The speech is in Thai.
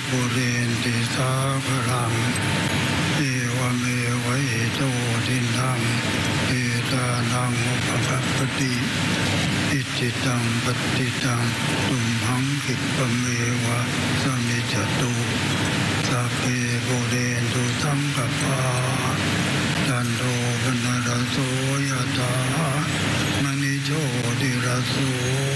ปุเรนติสาภรังเอวเมวะอิโตทินังเอตานังอุปกัปปติอิจิตังปฏิตังตุมหังคิปะเมวะสมิจจตุสัพเพปุเรนตุสังกปาจันโทปนรสโสยถามณิโชติรสโส